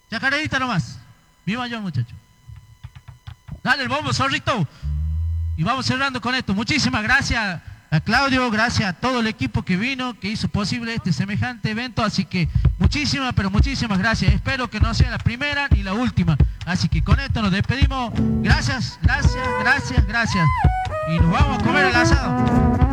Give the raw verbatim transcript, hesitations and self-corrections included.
Chacareadita nomás. Mi mayor muchacho. Dale el bombo, zorrito. Y vamos cerrando con esto. Muchísimas gracias a Claudio, gracias a todo el equipo que vino, que hizo posible este semejante evento. Así que muchísimas, pero muchísimas gracias. Espero que no sea la primera ni la última. Así que con esto nos despedimos. Gracias, gracias, gracias, gracias. Y nos vamos a comer el asado.